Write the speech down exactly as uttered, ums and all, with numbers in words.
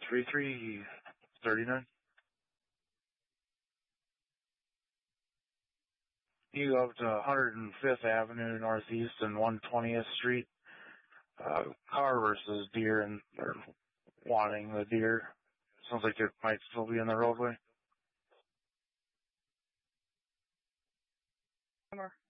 three three three nine. You go up to one hundred fifth Avenue Northeast and one hundred twentieth Street. Uh, car versus deer, and they're wanting the deer. Sounds like it might still be in the roadway. Summer.